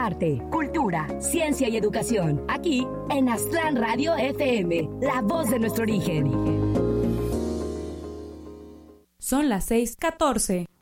arte, cultura, ciencia y educación. Aquí en Aztlán Radio FM, la voz de nuestro origen. Son las 6:14.